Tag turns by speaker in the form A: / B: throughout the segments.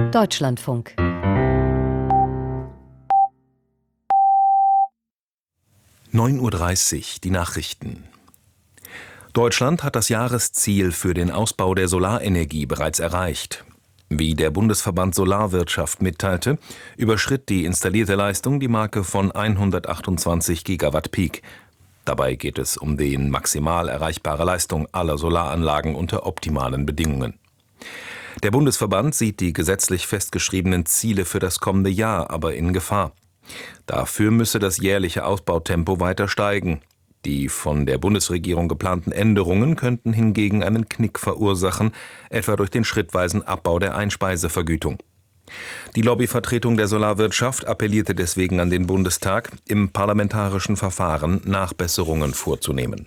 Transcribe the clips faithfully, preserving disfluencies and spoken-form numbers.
A: Deutschlandfunk.
B: neun Uhr dreißig, die Nachrichten. Deutschland hat das Jahresziel für den Ausbau der Solarenergie bereits erreicht. Wie der Bundesverband Solarwirtschaft mitteilte, überschritt die installierte Leistung die Marke von hundertachtundzwanzig Gigawatt Peak. Dabei geht es um die maximal erreichbare Leistung aller Solaranlagen unter optimalen Bedingungen. Der Bundesverband sieht die gesetzlich festgeschriebenen Ziele für das kommende Jahr aber in Gefahr. Dafür müsse das jährliche Ausbautempo weiter steigen. Die von der Bundesregierung geplanten Änderungen könnten hingegen einen Knick verursachen, etwa durch den schrittweisen Abbau der Einspeisevergütung. Die Lobbyvertretung der Solarwirtschaft appellierte deswegen an den Bundestag, im parlamentarischen Verfahren Nachbesserungen vorzunehmen.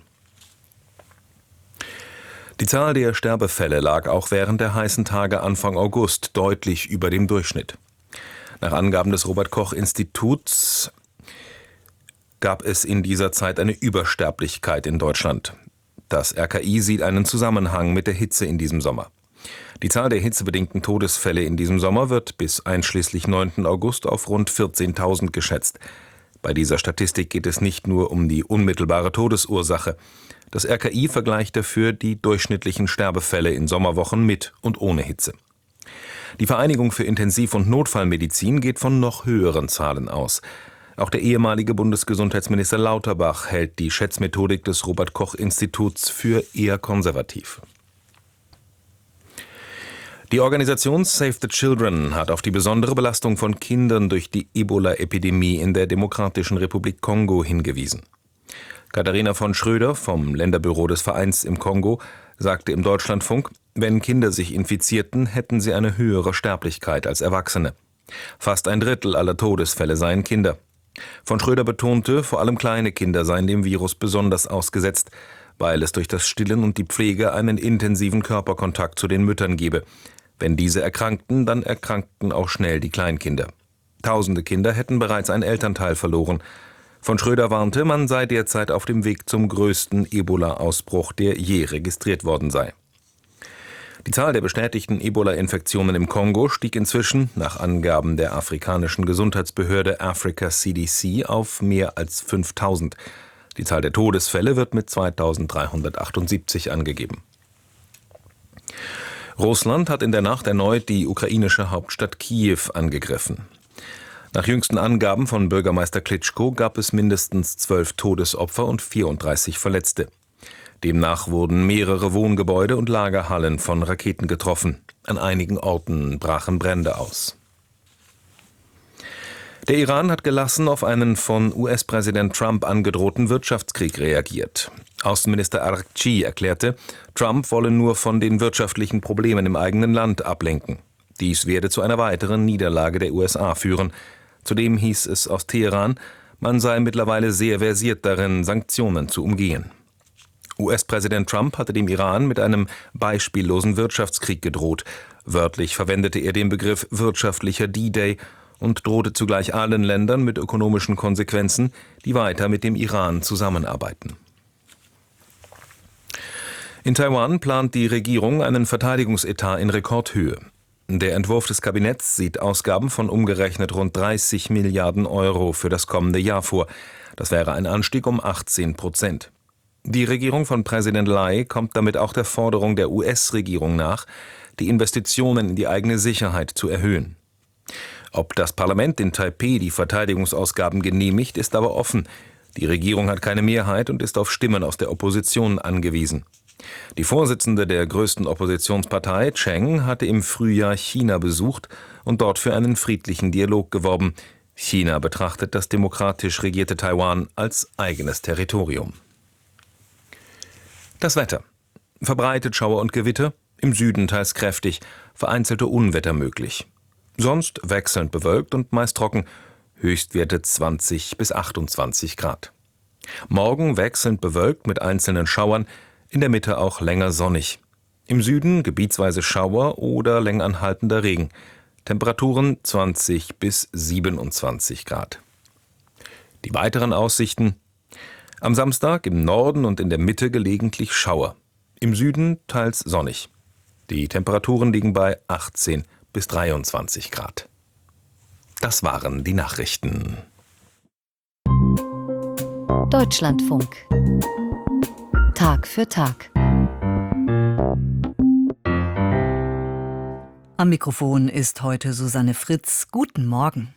B: Die Zahl der Sterbefälle lag auch während der heißen Tage Anfang August deutlich über dem Durchschnitt. Nach Angaben des Robert-Koch-Instituts gab es in dieser Zeit eine Übersterblichkeit in Deutschland. Das R K I sieht einen Zusammenhang mit der Hitze in diesem Sommer. Die Zahl der hitzebedingten Todesfälle in diesem Sommer wird bis einschließlich neunten August auf rund vierzehntausend geschätzt. Bei dieser Statistik geht es nicht nur um die unmittelbare Todesursache. Das R K I vergleicht dafür die durchschnittlichen Sterbefälle in Sommerwochen mit und ohne Hitze. Die Vereinigung für Intensiv- und Notfallmedizin geht von noch höheren Zahlen aus. Auch der ehemalige Bundesgesundheitsminister Lauterbach hält die Schätzmethodik des Robert-Koch-Instituts für eher konservativ. Die Organisation Save the Children hat auf die besondere Belastung von Kindern durch die Ebola-Epidemie in der Demokratischen Republik Kongo hingewiesen. Katharina von Schröder vom Länderbüro des Vereins im Kongo sagte im Deutschlandfunk, wenn Kinder sich infizierten, hätten sie eine höhere Sterblichkeit als Erwachsene. Fast ein Drittel aller Todesfälle seien Kinder. Von Schröder betonte, vor allem kleine Kinder seien dem Virus besonders ausgesetzt, weil es durch das Stillen und die Pflege einen intensiven Körperkontakt zu den Müttern gebe. Wenn diese erkrankten, dann erkrankten auch schnell die Kleinkinder. Tausende Kinder hätten bereits einen Elternteil verloren. Von Schröder warnte, man sei derzeit auf dem Weg zum größten Ebola-Ausbruch, der je registriert worden sei. Die Zahl der bestätigten Ebola-Infektionen im Kongo stieg inzwischen, nach Angaben der afrikanischen Gesundheitsbehörde Africa C D C, auf mehr als fünftausend. Die Zahl der Todesfälle wird mit zweitausenddreihundertachtundsiebzig angegeben. Russland hat in der Nacht erneut die ukrainische Hauptstadt Kiew angegriffen. Nach jüngsten Angaben von Bürgermeister Klitschko gab es mindestens zwölf Todesopfer und vierunddreißig Verletzte. Demnach wurden mehrere Wohngebäude und Lagerhallen von Raketen getroffen. An einigen Orten brachen Brände aus. Der Iran hat gelassen auf einen von U S-Präsident Trump angedrohten Wirtschaftskrieg reagiert. Außenminister Araghchi erklärte, Trump wolle nur von den wirtschaftlichen Problemen im eigenen Land ablenken. Dies werde zu einer weiteren Niederlage der U S A führen. Zudem hieß es aus Teheran, man sei mittlerweile sehr versiert darin, Sanktionen zu umgehen. U S-Präsident Trump hatte dem Iran mit einem beispiellosen Wirtschaftskrieg gedroht. Wörtlich verwendete er den Begriff wirtschaftlicher D-Day und drohte zugleich allen Ländern mit ökonomischen Konsequenzen, die weiter mit dem Iran zusammenarbeiten. In Taiwan plant die Regierung einen Verteidigungsetat in Rekordhöhe. Der Entwurf des Kabinetts sieht Ausgaben von umgerechnet rund dreißig Milliarden Euro für das kommende Jahr vor. Das wäre ein Anstieg um achtzehn Prozent. Die Regierung von Präsident Lai kommt damit auch der Forderung der U S-Regierung nach, die Investitionen in die eigene Sicherheit zu erhöhen. Ob das Parlament in Taipeh die Verteidigungsausgaben genehmigt, ist aber offen. Die Regierung hat keine Mehrheit und ist auf Stimmen aus der Opposition angewiesen. Die Vorsitzende der größten Oppositionspartei, Cheng, hatte im Frühjahr China besucht und dort für einen friedlichen Dialog geworben. China betrachtet das demokratisch regierte Taiwan als eigenes Territorium. Das Wetter. Verbreitet Schauer und Gewitter, im Süden teils kräftig, vereinzelte Unwetter möglich. Sonst wechselnd bewölkt und meist trocken, Höchstwerte zwanzig bis achtundzwanzig Grad. Morgen wechselnd bewölkt mit einzelnen Schauern, in der Mitte auch länger sonnig. Im Süden gebietsweise Schauer oder längeranhaltender Regen. Temperaturen zwanzig bis siebenundzwanzig Grad. Die weiteren Aussichten: Am Samstag im Norden und in der Mitte gelegentlich Schauer. Im Süden teils sonnig. Die Temperaturen liegen bei achtzehn bis dreiundzwanzig Grad. Das waren die Nachrichten.
A: Deutschlandfunk. Tag für Tag.
C: Am Mikrofon ist heute Susanne Fritz. Guten Morgen.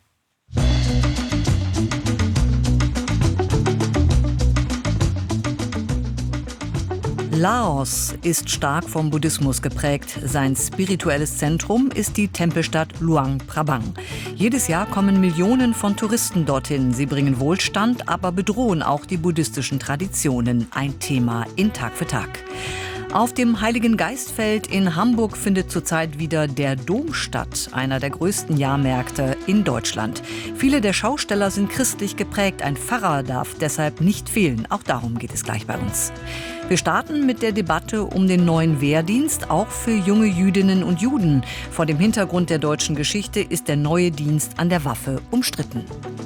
C: Laos ist stark vom Buddhismus geprägt. Sein spirituelles Zentrum ist die Tempelstadt Luang Prabang. Jedes Jahr kommen Millionen von Touristen dorthin. Sie bringen Wohlstand, aber bedrohen auch die buddhistischen Traditionen. Ein Thema in Tag für Tag. Auf dem Heiligen Geistfeld in Hamburg findet zurzeit wieder der Dom statt, einer der größten Jahrmärkte in Deutschland. Viele der Schausteller sind christlich geprägt. Ein Pfarrer darf deshalb nicht fehlen. Auch darum geht es gleich bei uns. Wir starten mit der Debatte um den neuen Wehrdienst, auch für junge Jüdinnen und Juden. Vor dem Hintergrund der deutschen Geschichte ist der neue Dienst an der Waffe umstritten.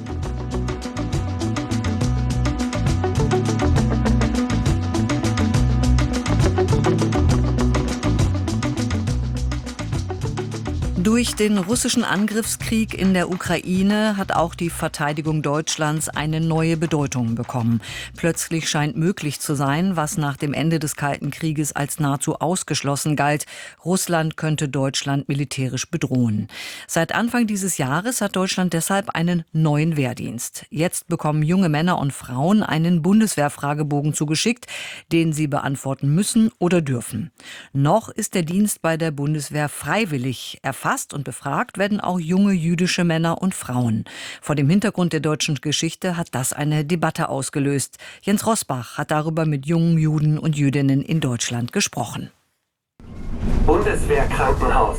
C: Durch den russischen Angriffskrieg in der Ukraine hat auch die Verteidigung Deutschlands eine neue Bedeutung bekommen. Plötzlich scheint möglich zu sein, was nach dem Ende des Kalten Krieges als nahezu ausgeschlossen galt: Russland könnte Deutschland militärisch bedrohen. Seit Anfang dieses Jahres hat Deutschland deshalb einen neuen Wehrdienst. Jetzt bekommen junge Männer und Frauen einen Bundeswehrfragebogen zugeschickt, den sie beantworten müssen oder dürfen. Noch ist der Dienst bei der Bundeswehr freiwillig. Erfasst und befragt werden auch junge jüdische Männer und Frauen. Vor dem Hintergrund der deutschen Geschichte hat das eine Debatte ausgelöst. Jens Rosbach hat darüber mit jungen Juden und Jüdinnen in Deutschland gesprochen.
D: Bundeswehrkrankenhaus.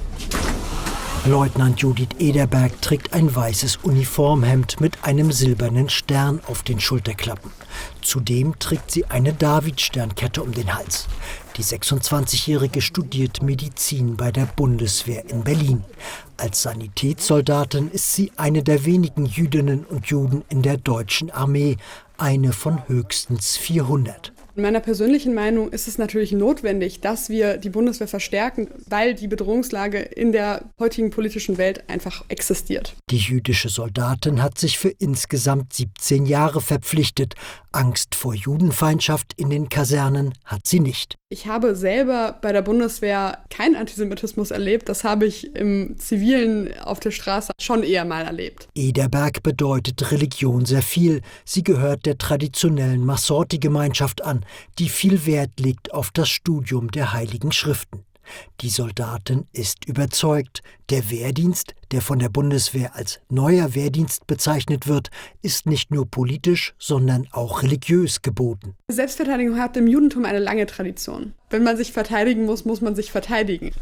E: Leutnant Judith Ederberg trägt ein weißes Uniformhemd mit einem silbernen Stern auf den Schulterklappen. Zudem trägt sie eine Davidsternkette um den Hals. Die sechsundzwanzigjährige studiert Medizin bei der Bundeswehr in Berlin. Als Sanitätssoldatin ist sie eine der wenigen Jüdinnen und Juden in der deutschen Armee, eine von höchstens vierhundert.
F: In meiner persönlichen Meinung ist es natürlich notwendig, dass wir die Bundeswehr verstärken, weil die Bedrohungslage in der heutigen politischen Welt einfach existiert.
E: Die jüdische Soldatin hat sich für insgesamt siebzehn Jahre verpflichtet. Angst vor Judenfeindschaft in den Kasernen hat sie nicht.
F: Ich habe selber bei der Bundeswehr keinen Antisemitismus erlebt. Das habe ich im Zivilen auf der Straße schon eher mal erlebt.
E: Ederberg bedeutet Religion sehr viel. Sie gehört der traditionellen Masorti-Gemeinschaft an, die viel Wert legt auf das Studium der Heiligen Schriften. Die Soldatin ist überzeugt, der Wehrdienst, der von der Bundeswehr als neuer Wehrdienst bezeichnet wird, ist nicht nur politisch, sondern auch religiös geboten.
F: Selbstverteidigung hat im Judentum eine lange Tradition. Wenn man sich verteidigen muss, muss man sich verteidigen.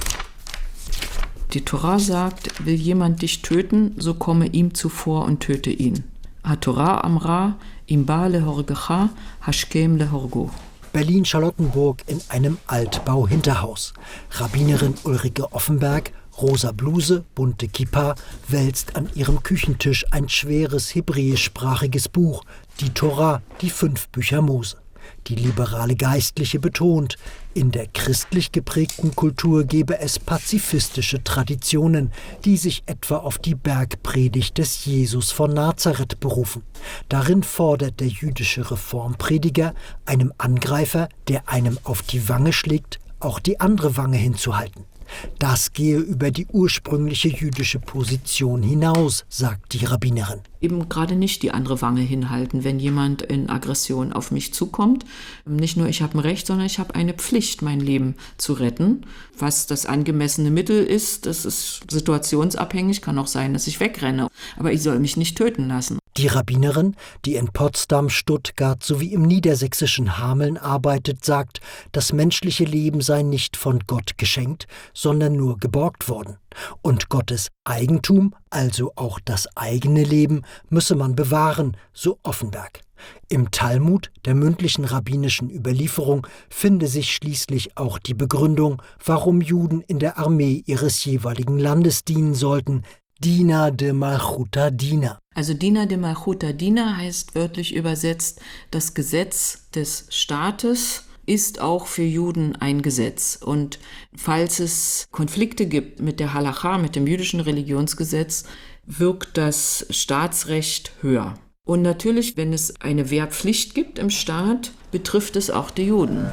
G: Die Tora sagt, will jemand dich töten, so komme ihm zuvor und töte ihn. HaTorah amra, im ba lehorgecha, hashkem lehorgo.
E: Berlin-Charlottenburg in einem Altbau-Hinterhaus. Rabbinerin Ulrike Offenberg, rosa Bluse, bunte Kippa, wälzt an ihrem Küchentisch ein schweres hebräischsprachiges Buch, die Tora, die fünf Bücher Mose. Die liberale Geistliche betont, in der christlich geprägten Kultur gebe es pazifistische Traditionen, die sich etwa auf die Bergpredigt des Jesus von Nazareth berufen. Darin fordert der jüdische Reformprediger, einem Angreifer, der einem auf die Wange schlägt, auch die andere Wange hinzuhalten. Das gehe über die ursprüngliche jüdische Position hinaus, sagt die Rabbinerin.
G: Eben gerade nicht die andere Wange hinhalten, wenn jemand in Aggression auf mich zukommt. Nicht nur ich habe ein Recht, sondern ich habe eine Pflicht, mein Leben zu retten. Was das angemessene Mittel ist, das ist situationsabhängig, kann auch sein, dass ich wegrenne. Aber ich soll mich nicht töten lassen.
E: Die Rabbinerin, die in Potsdam, Stuttgart sowie im niedersächsischen Hameln arbeitet, sagt, das menschliche Leben sei nicht von Gott geschenkt, sondern nur geborgt worden. Und Gottes Eigentum, also auch das eigene Leben, müsse man bewahren, so Offenberg. Im Talmud, der mündlichen rabbinischen Überlieferung, finde sich schließlich auch die Begründung, warum Juden in der Armee ihres jeweiligen Landes dienen sollten. Dina de Malchuta Dina.
G: Also Dina de Malchuta Dina heißt wörtlich übersetzt das Gesetz des Staates ist auch für Juden ein Gesetz. Und falls es Konflikte gibt mit der Halacha, mit dem jüdischen Religionsgesetz, wirkt das Staatsrecht höher. Und natürlich, wenn es eine Wehrpflicht gibt im Staat, betrifft es auch die Juden.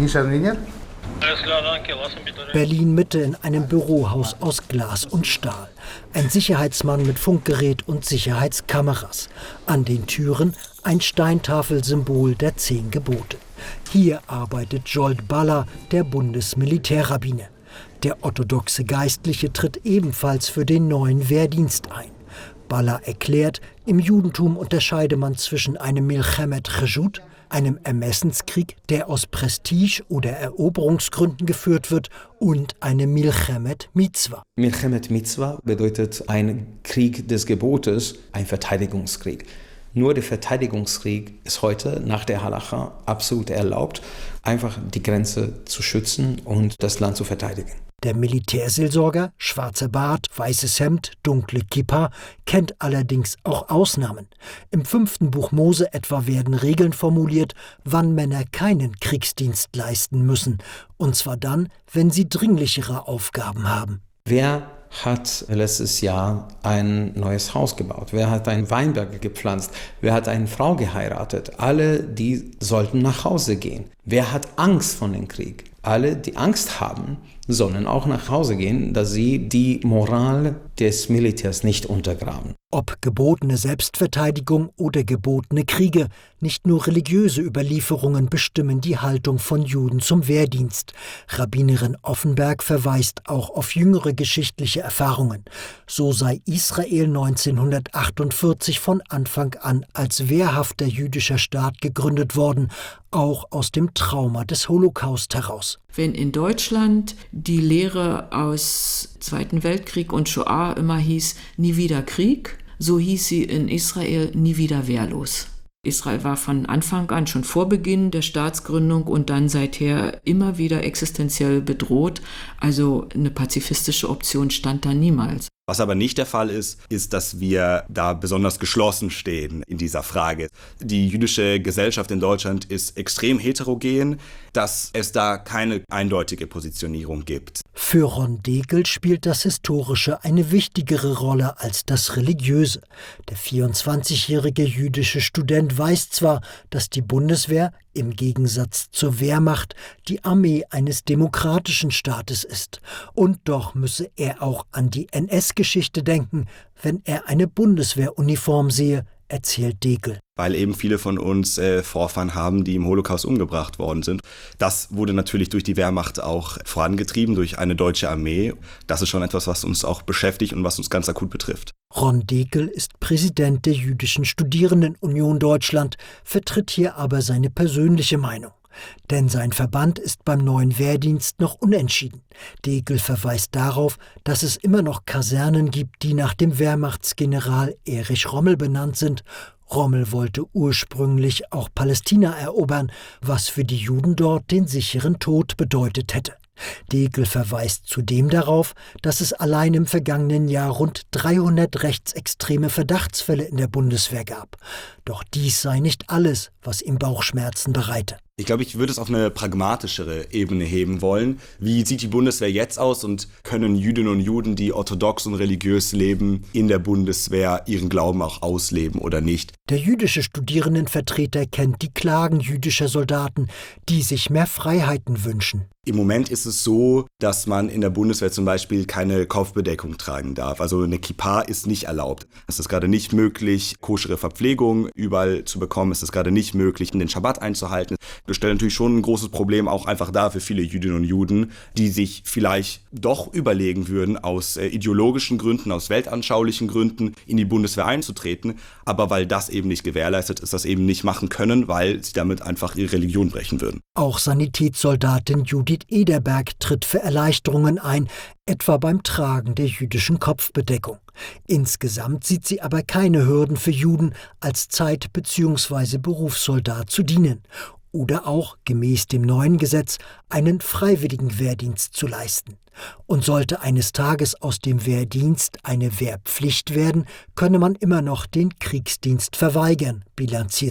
E: Berlin-Mitte in einem Bürohaus aus Glas und Stahl. Ein Sicherheitsmann mit Funkgerät und Sicherheitskameras. An den Türen ein Steintafelsymbol der Zehn Gebote. Hier arbeitet Jolt Baller, der Bundesmilitärrabbiner. Der orthodoxe Geistliche tritt ebenfalls für den neuen Wehrdienst ein. Baller erklärt, im Judentum unterscheide man zwischen einem Milchemet Reshut, einem Ermessenskrieg, der aus Prestige- oder Eroberungsgründen geführt wird, und einem Milchemet Mitzvah.
D: Milchemet Mitzvah bedeutet ein Krieg des Gebotes, ein Verteidigungskrieg. Nur der Verteidigungskrieg ist heute nach der Halacha absolut erlaubt, einfach die Grenze zu schützen und das Land zu verteidigen.
E: Der Militärseelsorger, schwarzer Bart, weißes Hemd, dunkle Kippa, kennt allerdings auch Ausnahmen. Im fünften Buch Mose etwa werden Regeln formuliert, wann Männer keinen Kriegsdienst leisten müssen. Und zwar dann, wenn sie dringlichere Aufgaben haben.
D: Wer hat letztes Jahr ein neues Haus gebaut? Wer hat einen Weinberg gepflanzt? Wer hat eine Frau geheiratet? Alle, die sollten nach Hause gehen. Wer hat Angst vor dem Krieg? Alle, die Angst haben, sollen auch nach Hause gehen, dass sie die Moral des Militärs nicht untergraben.
E: Ob gebotene Selbstverteidigung oder gebotene Kriege, nicht nur religiöse Überlieferungen bestimmen die Haltung von Juden zum Wehrdienst. Rabbinerin Offenberg verweist auch auf jüngere geschichtliche Erfahrungen. So sei Israel neunzehnhundertachtundvierzig von Anfang an als wehrhafter jüdischer Staat gegründet worden, auch aus dem Trauma des Holocaust heraus.
G: Wenn in Deutschland die Lehre aus Zweiten Weltkrieg und Shoah immer hieß, nie wieder Krieg, so hieß sie in Israel nie wieder wehrlos. Israel war von Anfang an, schon vor Beginn der Staatsgründung und dann seither immer wieder existenziell bedroht. Also eine pazifistische Option stand da niemals.
H: Was aber nicht der Fall ist, ist, dass wir da besonders geschlossen stehen in dieser Frage. Die jüdische Gesellschaft in Deutschland ist extrem heterogen, dass es da keine eindeutige Positionierung gibt.
E: Für Ron Degel spielt das Historische eine wichtigere Rolle als das Religiöse. Der vierundzwanzigjährige jüdische Student weiß zwar, dass die Bundeswehr im Gegensatz zur Wehrmacht die Armee eines demokratischen Staates ist. Und doch müsse er auch an die N S-Geschichte denken, wenn er eine Bundeswehruniform sehe, erzählt Degel.
H: Weil eben viele von uns äh, Vorfahren haben, die im Holocaust umgebracht worden sind. Das wurde natürlich durch die Wehrmacht auch vorangetrieben, durch eine deutsche Armee. Das ist schon etwas, was uns auch beschäftigt und was uns ganz akut betrifft.
E: Ron Degel ist Präsident der Jüdischen Studierendenunion Deutschland, vertritt hier aber seine persönliche Meinung. Denn sein Verband ist beim neuen Wehrdienst noch unentschieden. Degel verweist darauf, dass es immer noch Kasernen gibt, die nach dem Wehrmachtsgeneral Erich Rommel benannt sind. Rommel wollte ursprünglich auch Palästina erobern, was für die Juden dort den sicheren Tod bedeutet hätte. Degel verweist zudem darauf, dass es allein im vergangenen Jahr rund dreihundert rechtsextreme Verdachtsfälle in der Bundeswehr gab. Doch dies sei nicht alles, was ihm Bauchschmerzen bereite.
H: Ich glaube, ich würde es auf eine pragmatischere Ebene heben wollen. Wie sieht die Bundeswehr jetzt aus und können Jüdinnen und Juden, die orthodox und religiös leben, in der Bundeswehr ihren Glauben auch ausleben oder nicht?
E: Der jüdische Studierendenvertreter kennt die Klagen jüdischer Soldaten, die sich mehr Freiheiten wünschen.
H: Im Moment ist es so, dass man in der Bundeswehr zum Beispiel keine Kopfbedeckung tragen darf. Also eine Kippa ist nicht erlaubt. Es ist gerade nicht möglich, koschere Verpflegung überall zu bekommen. Es ist gerade nicht möglich, den Schabbat einzuhalten. Das stellt natürlich schon ein großes Problem auch einfach dar für viele Jüdinnen und Juden, die sich vielleicht doch überlegen würden, aus äh, ideologischen Gründen, aus weltanschaulichen Gründen in die Bundeswehr einzutreten. Aber weil das eben nicht gewährleistet ist, das eben nicht machen können, weil sie damit einfach ihre Religion brechen würden.
E: Auch Sanitätssoldatin Judith Ederberg tritt für Erleichterungen ein, etwa beim Tragen der jüdischen Kopfbedeckung. Insgesamt sieht sie aber keine Hürden für Juden, als Zeit- bzw. Berufssoldat zu dienen oder auch, gemäß dem neuen Gesetz, einen freiwilligen Wehrdienst zu leisten. Und sollte eines Tages aus dem Wehrdienst eine Wehrpflicht werden, könne man immer noch den Kriegsdienst verweigern, bilanziert sie.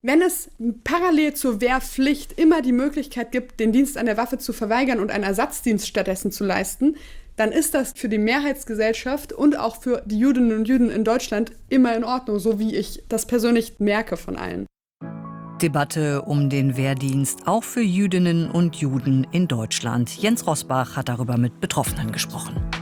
F: Wenn es parallel zur Wehrpflicht immer die Möglichkeit gibt, den Dienst an der Waffe zu verweigern und einen Ersatzdienst stattdessen zu leisten, dann ist das für die Mehrheitsgesellschaft und auch für die Jüdinnen und Juden in Deutschland immer in Ordnung, so wie ich das persönlich merke von allen.
C: Debatte um den Wehrdienst auch für Jüdinnen und Juden in Deutschland. Jens Rosbach hat darüber mit Betroffenen gesprochen.